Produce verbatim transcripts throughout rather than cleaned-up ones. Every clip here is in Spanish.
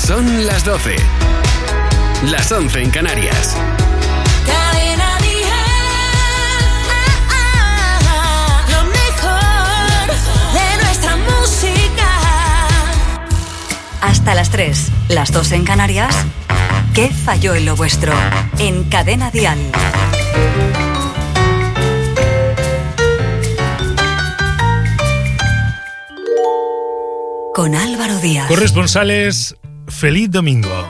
Son las doce. Las once en Canarias. Cadena Dial. Lo mejor de nuestra música. Hasta las tres, las dos en Canarias. ¿Qué falló en lo vuestro? En Cadena Dial. Con Álvaro Díaz. Corresponsales, feliz domingo.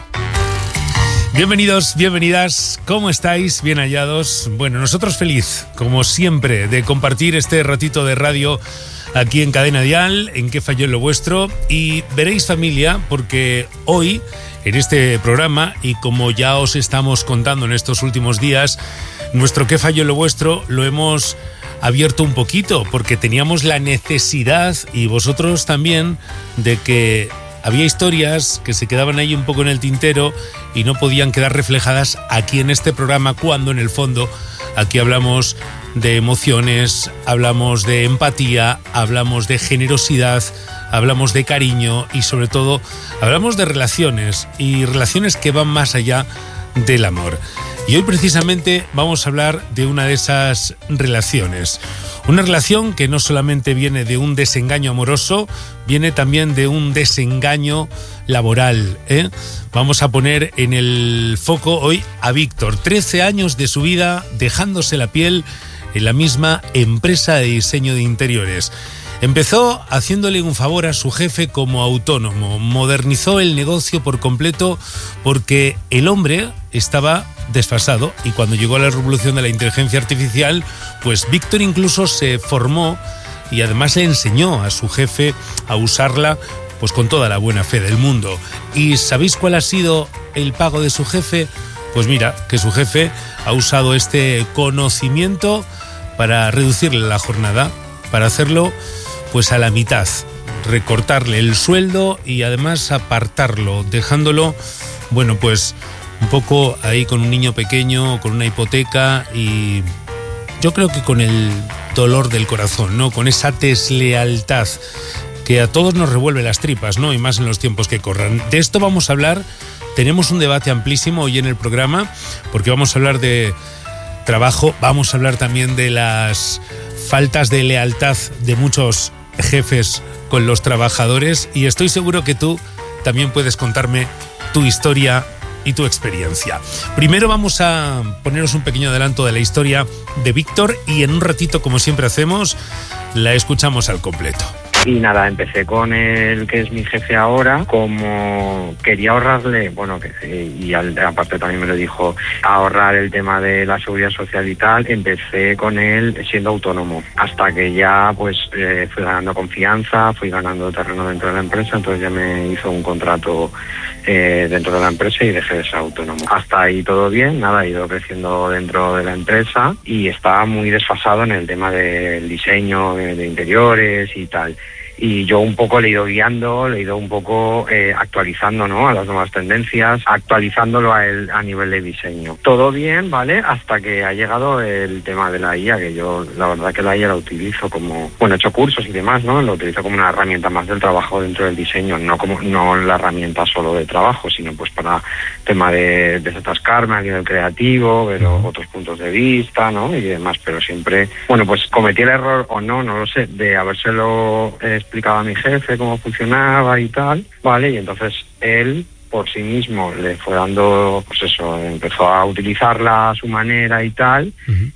Bienvenidos, bienvenidas, ¿cómo estáis? Bien hallados. Bueno, nosotros feliz, como siempre, de compartir este ratito de radio aquí en Cadena Dial, en ¿Qué falló en lo vuestro? Y veréis, familia, porque hoy, en este programa, y como ya os estamos contando en estos últimos días, nuestro ¿Qué falló en lo vuestro? Lo hemos abierto un poquito, porque teníamos la necesidad, y vosotros también, de que había historias que se quedaban ahí un poco en el tintero y no podían quedar reflejadas aquí en este programa, cuando en el fondo aquí hablamos de emociones, hablamos de empatía, hablamos de generosidad, hablamos de cariño y sobre todo hablamos de relaciones, y relaciones que van más allá del amor. Y hoy precisamente vamos a hablar de una de esas relaciones. Una relación que no solamente viene de un desengaño amoroso, viene también de un desengaño laboral, ¿eh? Vamos a poner en el foco hoy a Víctor. trece años de su vida dejándose la piel en la misma empresa de diseño de interiores. Empezó haciéndole un favor a su jefe como autónomo. Modernizó el negocio por completo porque el hombre estaba desfasado, y cuando llegó la revolución de la inteligencia artificial, pues Víctor incluso se formó y además le enseñó a su jefe a usarla pues con toda la buena fe del mundo. ¿Y sabéis cuál ha sido el pago de su jefe? Pues mira, que su jefe ha usado este conocimiento para reducirle la jornada, para hacerlo pues a la mitad, recortarle el sueldo y además apartarlo, dejándolo, bueno, pues un poco ahí con un niño pequeño, con una hipoteca, y yo creo que con el dolor del corazón, ¿no? Con esa deslealtad que a todos nos revuelve las tripas, ¿no? Y más en los tiempos que corran. De esto vamos a hablar. Tenemos un debate amplísimo hoy en el programa, porque vamos a hablar de trabajo, vamos a hablar también de las faltas de lealtad de muchos jefes con los trabajadores, y estoy seguro que tú también puedes contarme tu historia y tu experiencia. Primero vamos a poneros un pequeño adelanto de la historia de Víctor, y en un ratito, como siempre hacemos, la escuchamos al completo. Y nada, empecé con el que es mi jefe ahora, como quería ahorrarle, bueno, que y al, aparte también me lo dijo, ahorrar el tema de la seguridad social y tal, empecé con él siendo autónomo, hasta que ya pues eh, fui ganando confianza, fui ganando terreno dentro de la empresa, entonces ya me hizo un contrato eh, dentro de la empresa y dejé de ser autónomo. Hasta ahí todo bien, nada, he ido creciendo dentro de la empresa y estaba muy desfasado en el tema del diseño de, de interiores y tal. Y yo un poco le he ido guiando, le he ido un poco eh, actualizando, ¿no?, a las nuevas tendencias, actualizándolo a, él, a nivel de diseño. Todo bien, ¿vale?, hasta que ha llegado el tema de la I A, que yo la verdad que la I A la utilizo como, bueno, he hecho cursos y demás, ¿no?, lo utilizo como una herramienta más del trabajo dentro del diseño, no como no la herramienta solo de trabajo, sino pues para tema de desatascarme a nivel creativo, ver otros puntos de vista, ¿no?, y demás, pero siempre, bueno, pues cometí el error, o no, no lo sé, de habérselo eh, explicaba a mi jefe cómo funcionaba y tal, vale, y entonces él por sí mismo le fue dando, pues eso, empezó a utilizarla a su manera y tal, uh-huh.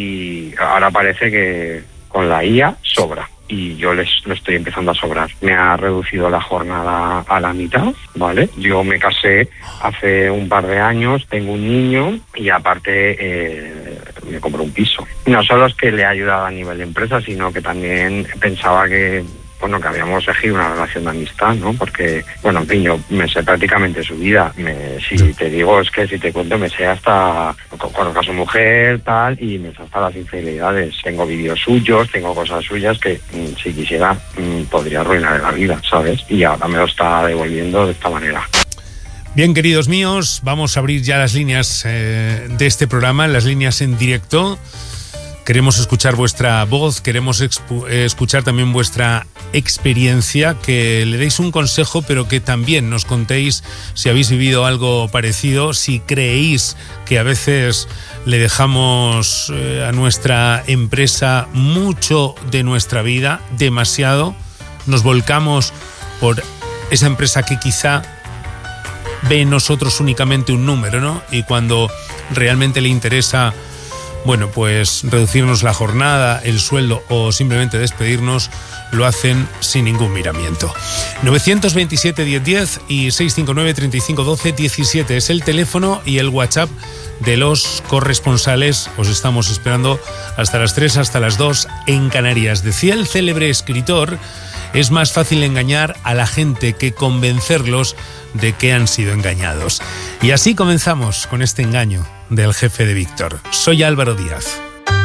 Y ahora parece que con la I A sobra, y yo les lo estoy empezando a sobrar. Me ha reducido la jornada a la mitad, ¿vale? Yo me casé hace un par de años, tengo un niño y aparte eh, me compré un piso. No solo es que le ha ayudado a nivel de empresa, sino que también pensaba que bueno, que habíamos elegido una relación de amistad, ¿no? Porque, bueno, en fin, yo me sé prácticamente su vida. Me, si te digo, es que si te cuento, me sé hasta, conozco a su mujer, tal, y me sé hasta las infidelidades. Tengo vídeos suyos, tengo cosas suyas que, si quisiera, podría arruinar la vida, ¿sabes? Y ahora me lo está devolviendo de esta manera. Bien, queridos míos, vamos a abrir ya las líneas eh, de este programa, las líneas en directo. Queremos escuchar vuestra voz, queremos expu- escuchar también vuestra experiencia, que le deis un consejo, pero que también nos contéis si habéis vivido algo parecido, si creéis que a veces le dejamos eh, a nuestra empresa mucho de nuestra vida, demasiado, nos volcamos por esa empresa que quizá ve en nosotros únicamente un número, ¿no? Y cuando realmente le interesa, bueno, pues reducirnos la jornada, el sueldo o simplemente despedirnos, lo hacen sin ningún miramiento. nueve dos siete, diez diez y seis cinco nueve, treinta y cinco, doce, diecisiete es el teléfono y el WhatsApp de los corresponsales. Os estamos esperando hasta las tres, hasta las dos en Canarias. Decía el célebre escritor: es más fácil engañar a la gente que convencerlos de que han sido engañados. Y así comenzamos con este engaño del jefe de Víctor. Soy Álvaro Díaz.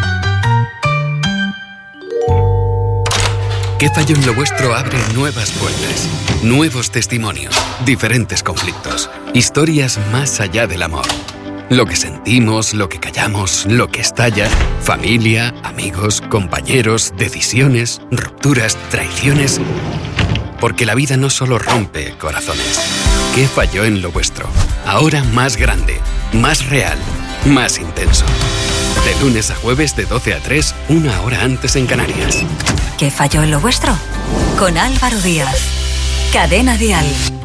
¿Qué falló en lo vuestro? Abre nuevas puertas, nuevos testimonios, diferentes conflictos, historias más allá del amor. Lo que sentimos, lo que callamos, lo que estalla, familia, amigos, compañeros, decisiones, rupturas, traiciones. Porque la vida no solo rompe corazones. ¿Qué falló en lo vuestro? Ahora más grande, más real, más intenso. De lunes a jueves de doce a tres, una hora antes en Canarias. ¿Qué falló en lo vuestro? Con Álvaro Díaz. Cadena Dial.